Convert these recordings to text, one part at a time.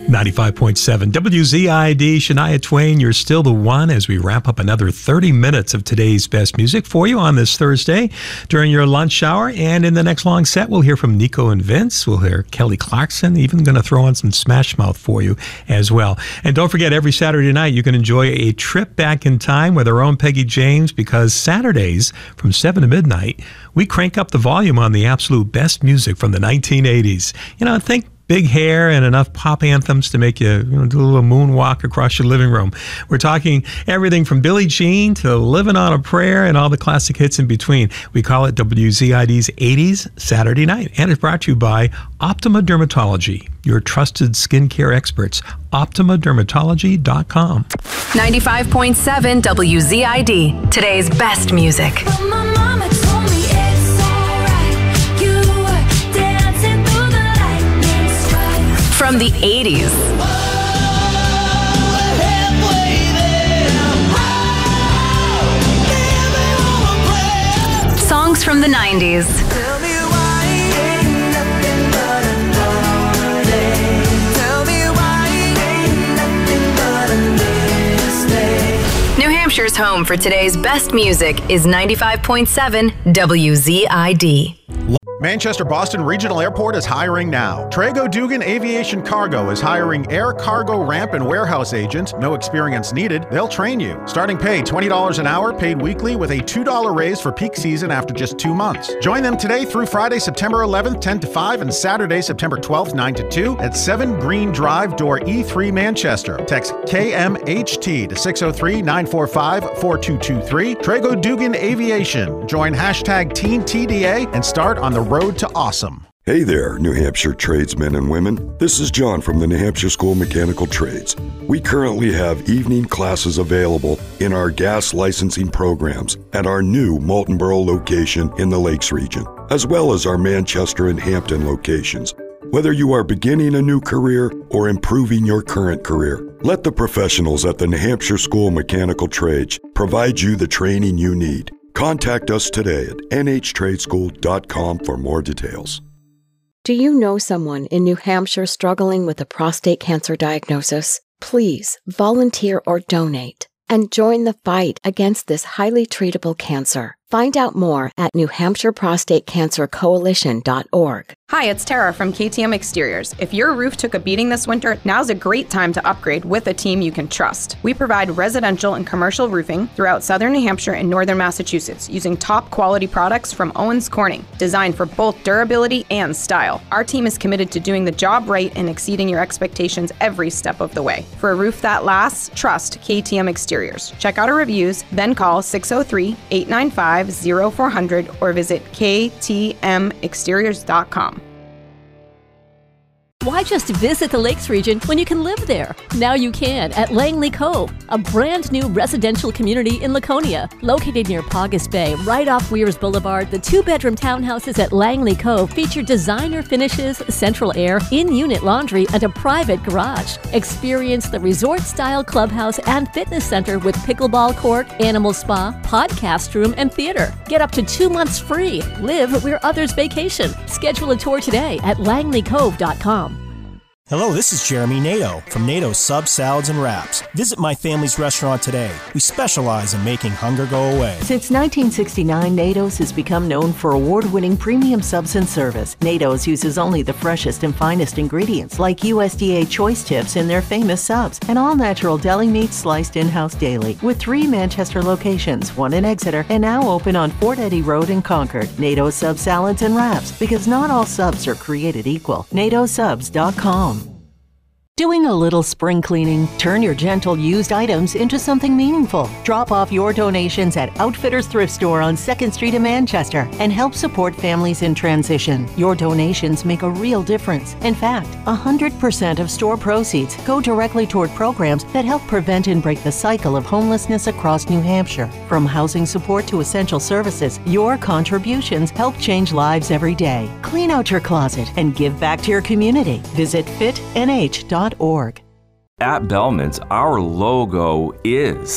95.7 WZID, Shania Twain, you're still the one as we wrap up another 30 minutes of today's best music for you on this Thursday during your lunch hour. And in the next long set, we'll hear from Nico and Vince. We'll hear Kelly Clarkson, even going to throw on some Smash Mouth for you as well. And don't forget, every Saturday night, you can enjoy a trip back in time with our own Peggy James, because Saturdays from 7 to midnight, we crank up the volume on the absolute best music from the 1980s. Think big hair and enough pop anthems to make you, do a little moonwalk across your living room. We're talking everything from Billie Jean to Living on a Prayer and all the classic hits in between. We call it WZID's 80s Saturday Night, and it's brought to you by Optima Dermatology, your trusted skincare experts. OptimaDermatology.com. 95.7 WZID, today's best music. From the 80s. Songs from the 90s. New Hampshire's home for today's best music is 95.7 WZID. Manchester Boston Regional Airport is hiring now. Trago Dugan Aviation Cargo is hiring air cargo ramp and warehouse agent. No experience needed. They'll train you. Starting pay $20 an hour, paid weekly with a $2 raise for peak season after just 2 months. Join them today through Friday, September 11th, 10 to 5, and Saturday, September 12th, 9 to 2 at 7 Green Drive, door E3, Manchester. Text KMHT to 603-945-4223. Trago Dugan Aviation. Join hashtag TeenTDA and start on the road to awesome. Hey there, New Hampshire tradesmen and women. This is John from the New Hampshire School of Mechanical Trades. We currently have evening classes available in our gas licensing programs at our new Moultonborough location in the Lakes region, as well as our Manchester and Hampton locations. Whether you are beginning a new career or improving your current career, let the professionals at the New Hampshire School of Mechanical Trades provide you the training you need. Contact us today at nhtradeschool.com for more details. Do you know someone in New Hampshire struggling with a prostate cancer diagnosis? Please volunteer or donate and join the fight against this highly treatable cancer. Find out more at NewHampshireProstateCancerCoalition.org. Hi, it's Tara from KTM Exteriors. If your roof took a beating this winter, now's a great time to upgrade with a team you can trust. We provide residential and commercial roofing throughout southern New Hampshire and northern Massachusetts using top quality products from Owens Corning, designed for both durability and style. Our team is committed to doing the job right and exceeding your expectations every step of the way. For a roof that lasts, trust KTM Exteriors. Check out our reviews, then call 603-895-0400 or visit ktmexteriors.com. Why just visit the Lakes region when you can live there? Now you can at Langley Cove, a brand new residential community in Laconia. Located near Paugus Bay, right off Weirs Boulevard, the 2-bedroom townhouses at Langley Cove feature designer finishes, central air, in-unit laundry, and a private garage. Experience the resort-style clubhouse and fitness center with pickleball court, animal spa, podcast room, and theater. Get up to 2 months free. Live where others vacation. Schedule a tour today at langleycove.com. Hello, this is Jeremy Nato from Nato Subs, Salads, and Wraps. Visit my family's restaurant today. We specialize in making hunger go away. Since 1969, Nato's has become known for award-winning premium subs and service. Nato's uses only the freshest and finest ingredients like USDA choice tips in their famous subs and all-natural deli meat sliced in-house daily. With 3 Manchester locations, 1 in Exeter, and now open on Fort Eddy Road in Concord. Nato's Subs, Salads, and Wraps, because not all subs are created equal. NatoSubs.com. Doing a little spring cleaning? Turn your gentle used items into something meaningful. Drop off your donations at Outfitters Thrift Store on 2nd Street in Manchester and help support families in transition. Your donations make a real difference. In fact, 100% of store proceeds go directly toward programs that help prevent and break the cycle of homelessness across New Hampshire. From housing support to essential services, your contributions help change lives every day. Clean out your closet and give back to your community. Visit fitnh.org. At Bellman's, our logo is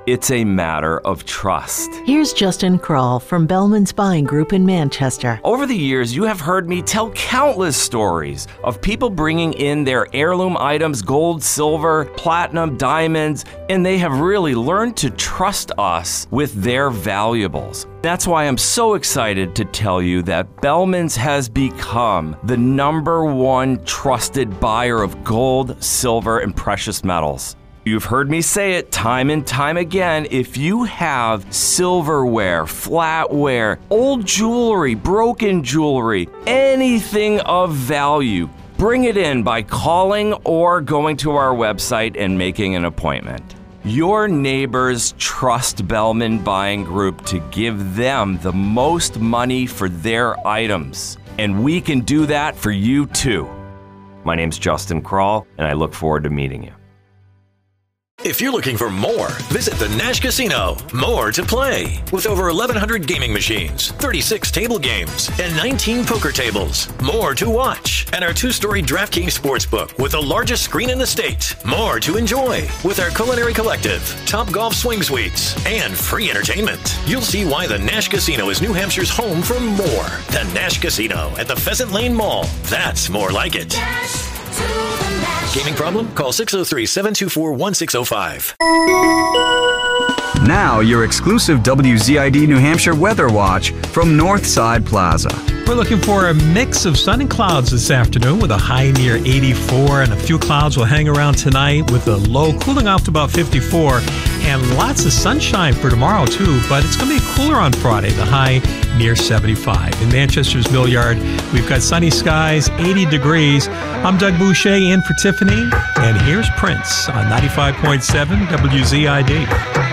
It's a matter of trust. Here's Justin Kroll from Bellman's Buying Group in Manchester. Over the years, you have heard me tell countless stories of people bringing in their heirloom items, gold, silver, platinum, diamonds, and they have really learned to trust us with their valuables. That's why I'm so excited to tell you that Bellman's has become the #1 trusted buyer of gold, silver, and precious metals. You've heard me say it time and time again. If you have silverware, flatware, old jewelry, broken jewelry, anything of value, bring it in by calling or going to our website and making an appointment. Your neighbors trust Bellman Buying Group to give them the most money for their items, and we can do that for you too. My name's Justin Kroll, and I look forward to meeting you. If you're looking for more, visit the Nash Casino. More to play. With over 1,100 gaming machines, 36 table games, and 19 poker tables. More to watch. And our 2-story DraftKings Sportsbook with the largest screen in the state. More to enjoy with our Culinary Collective, Top Golf Swing Suites, and free entertainment. You'll see why the Nash Casino is New Hampshire's home for more. The Nash Casino at the Pheasant Lane Mall. That's more like it. Gaming problem? Call 603-724-1605. Now your exclusive WZID New Hampshire Weather Watch from Northside Plaza. We're looking for a mix of sun and clouds this afternoon with a high near 84, and a few clouds will hang around tonight with a low cooling off to about 54, and lots of sunshine for tomorrow too, but it's going to be cooler on Friday, the high near 75. In Manchester's Mill Yard, we've got sunny skies, 80 degrees. I'm Doug Boucher in for Tiffany, and here's Prince on 95.7 WZID.